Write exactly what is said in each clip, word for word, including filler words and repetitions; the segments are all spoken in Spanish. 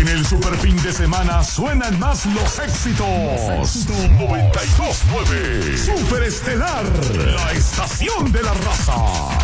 En el super fin de semana suenan más los éxitos. noventa y dos punto nueve Super Estelar, la estación de la raza.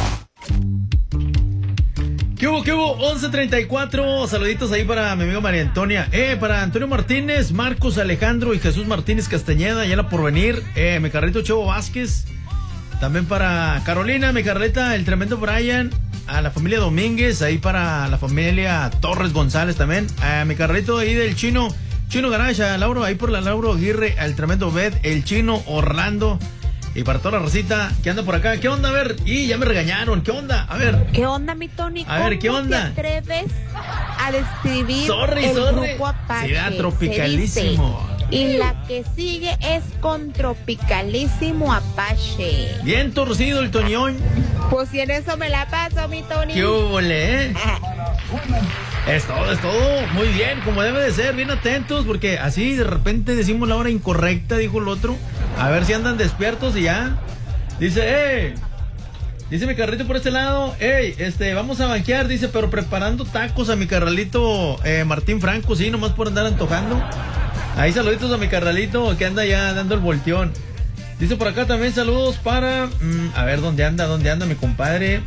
¿Qué hubo, qué hubo? once treinta y cuatro. Saluditos ahí para mi amiga María Antonia. Eh, para Antonio Martínez, Marcos Alejandro y Jesús Martínez Castañeda, ya la Porvenir. Eh, mi carrito Chevo Vázquez. También para Carolina, mi carreta, el tremendo Brian. A la familia Domínguez, ahí para la familia Torres González también. A mi carrito ahí del Chino, Chino Garage, a Lauro, ahí por la Lauro Aguirre, al tremendo Bed, el Chino Orlando. Y para toda la racita que anda por acá. ¿Qué onda? A ver, y ya me regañaron. ¿Qué onda? A ver. ¿Qué onda, mi Tony? A ver, ¿qué onda? ¿Cómo te atreves a describir sorry, el sorry. grupo Apache? Será tropicalísimo. Y la que sigue es con Tropicalísimo Apache. Bien torcido el Toñón. Pues si en eso me la paso, mi Tony. ¿Qué huele, eh? Es todo, es todo. Muy bien, como debe de ser. Bien atentos, porque así de repente decimos la hora incorrecta, dijo el otro. A ver si andan despiertos y ya. Dice, eh. Dice mi carrito por este lado. Ey, este, vamos a banquear. Dice, pero preparando tacos a mi carralito eh, Martín Franco, sí, nomás por andar antojando. Ahí saluditos a mi carnalito que anda ya dando el volteón. Dice por acá también saludos para... Mmm, a ver, ¿dónde anda? ¿Dónde anda mi compadre?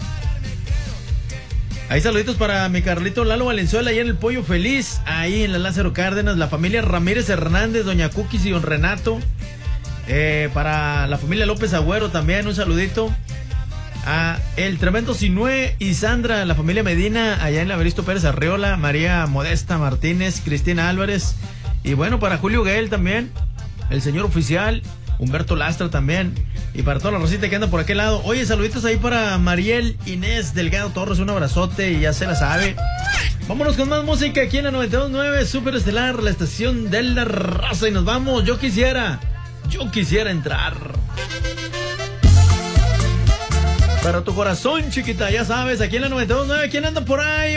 Ahí saluditos para mi carnalito Lalo Valenzuela, allá en el Pollo Feliz. Ahí en la Lázaro Cárdenas. La familia Ramírez Hernández, doña Cookies y don Renato. Eh, para la familia López Agüero también, un saludito. A el tremendo Sinué y Sandra, la familia Medina, allá en la Evaristo Pérez Arriola. María Modesta Martínez, Cristina Álvarez. Y bueno, para Julio Gael también, el señor oficial, Humberto Lastra también. Y para toda la rosita que anda por aquel lado. Oye, saluditos ahí para Mariel Inés Delgado Torres, un abrazote y ya se la sabe. Vámonos con más música aquí en la noventa y dos punto nueve Super Estelar, la estación de la raza. Y nos vamos, yo quisiera, yo quisiera entrar. Para tu corazón, chiquita, ya sabes, aquí en la noventa y dos punto nueve, ¿quién anda por ahí?